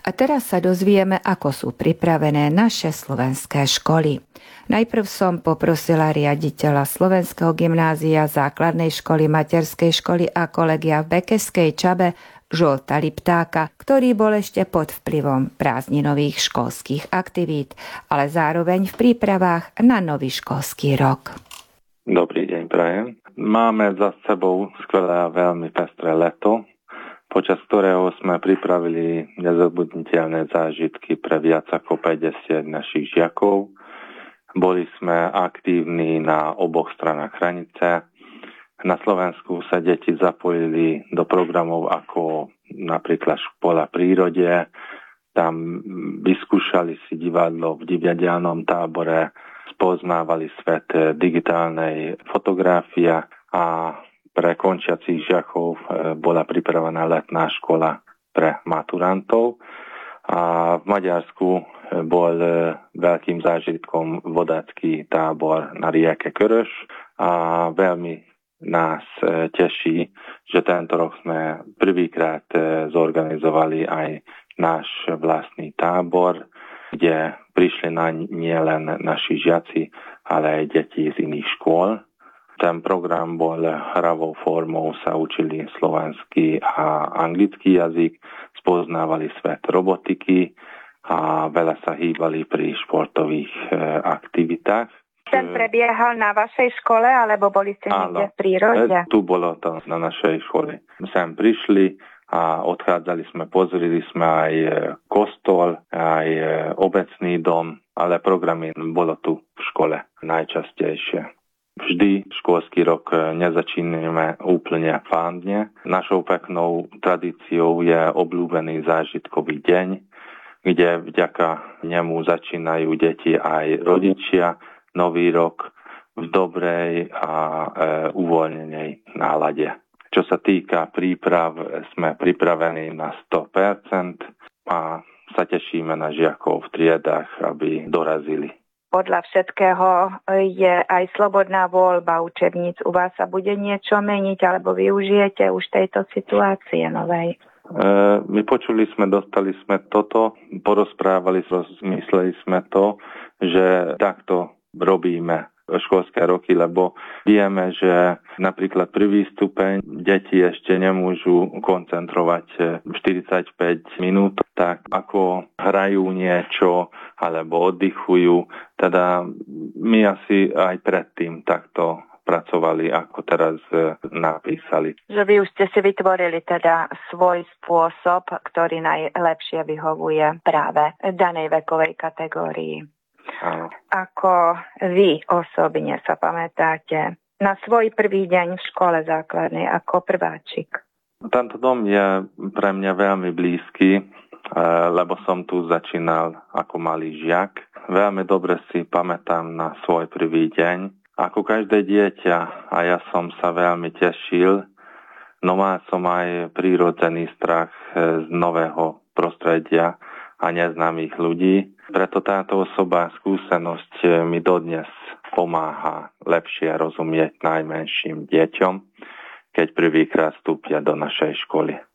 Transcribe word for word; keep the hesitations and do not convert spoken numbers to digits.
A teraz sa dozvieme, ako sú pripravené naše slovenské školy. Najprv som poprosila riaditeľa Slovenského gymnázia, základnej školy, materskej školy a kolegia v Bekeskej Čabe Žolta Liptáka, ktorý bol ešte pod vplyvom prázdninových školských aktivít, ale zároveň v prípravách na nový školský rok. Dobrý deň, prajem. Máme za sebou skvelé a veľmi pestré leto, počas ktorého sme pripravili nezabudniteľné zážitky pre viac ako päťdesiat našich žiakov. Boli sme aktívni na oboch stranách hranice. Na Slovensku sa deti zapojili do programov ako napríklad Škola prírode. Tam vyskúšali si divadlo v divadelnom tábore, spoznávali svet digitálnej fotografie a pre končiacich žiakov bola pripravená letná škola pre maturantov. A v Maďarsku bol veľkým zážitkom vodácky tábor na rieke Körös a veľmi nás teší, že tento rok sme prvýkrát zorganizovali aj náš vlastný tábor, kde prišli na nielen naši žiaci, ale aj deti z iných škôl. Ten program bol hravou formou, sa učili slovenský a anglický jazyk, spoznávali svet robotiky a veľa sa hýbali pri športových e, aktivitách. Ten prebiehal na vašej škole, alebo boli ste niekde v prírode? Áno, tu bolo to na našej škole. Sem prišli a odchádzali sme, pozreli sme aj kostol, aj obecný dom, ale programy bolo tu v škole najčastejšie. Vždy školský rok nezačíname úplne fandne. Našou peknou tradíciou je obľúbený zážitkový deň, kde vďaka nemu začínajú deti aj rodičia nový rok v dobrej a e, uvoľnenej nálade. Čo sa týka príprav, sme pripravení na sto percent a sa tešíme na žiakov v triedách, aby dorazili. Podľa všetkého je aj slobodná voľba učebníc. U vás sa bude niečo meniť, alebo využijete už tejto situácie novej? E, my počuli sme, dostali sme toto, porozprávali, rozmysleli sme to, že takto robíme školské roky, lebo vieme, že napríklad prvý stupeň deti ešte nemôžu koncentrovať štyridsaťpäť minút, tak ako hrajú niečo alebo oddychujú. Teda my asi aj predtým takto pracovali, ako teraz napísali. Že vy už ste si vytvorili teda svoj spôsob, ktorý najlepšie vyhovuje práve danej vekovej kategórii. Áno. Ako vy osobne sa pamätáte na svoj prvý deň v škole základnej ako prváčik? Tento dom je pre mňa veľmi blízky, lebo som tu začínal ako malý žiak. Veľmi dobre si pamätám na svoj prvý deň. Ako každé dieťa a ja som sa veľmi tešil, no mal som aj prírodzený strach z nového prostredia a neznámych ľudí. Preto táto osoba, skúsenosť mi dodnes pomáha lepšie rozumieť najmenším deťom, keď prvýkrát vstúpia do našej školy.